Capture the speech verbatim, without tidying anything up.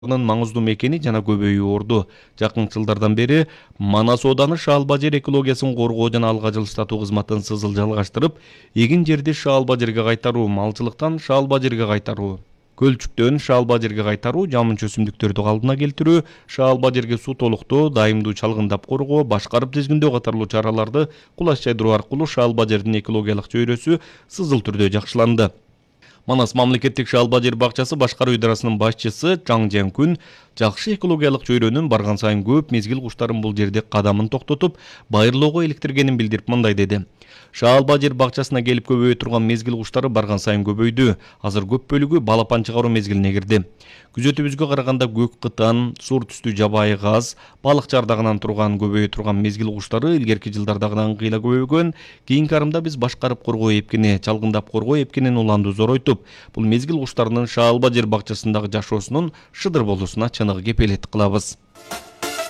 маңыздуу мекени жана көбөйүү орду. Жакын жылдардан бери Манас ооданы шаал бажер экологиясын коргоо жана алга жылыштатуу кызматын сызыл жалгаштырып, эгин жерди шаал бажерге кайтаруу, малчылыктан шаал бажерге кайтаруу, көлчүктөн шаал бажерге кайтаруу, жамынчы өсүмдүктөрдү калдына келтирүү, шаал бажерге суу толуктоо, дайымдуу чалгындап коргоо, башкарып тизгиндөө катарлуу чараларды кулаш жайдыруу аркылуу шаал бажердин экологиялык чөйрөсү сызыл түрдө жакшыланды. Манас мамлекеттик шаал бажер бакчасы башкаруу идарасынын башчысы Чаң Жен-күн жакшы экологиялык чөйрөнүн барган сайын көп мезгил куштарын бул жерде кадамын токтотуп, байырлоого иликтиргенин билдирип мындай деди. Шаал бажер бакчасына келип көбөйө турган мезгил куштары барган сайын көбөйдү. Азыр көп бөлүгү балапан чыгаруу мезгилине кирди. Күзөтүүбүзгө караганда көк кытан, сур түстүү жабайы газ, балык чардагынан турган көбөйө турган мезгил куштары илгерки жылдардагыдан кыйла көбөйгөн. Кийинки арымда биз башкарып коргоо эпкини, чалгындап коргоо эпкинин уланды зоройтуп, бул мезгил куштарынын шаал бажер бакчасындагы жашоосунун шыдыр болуусуна чыныгы кепелеттик кылабыз.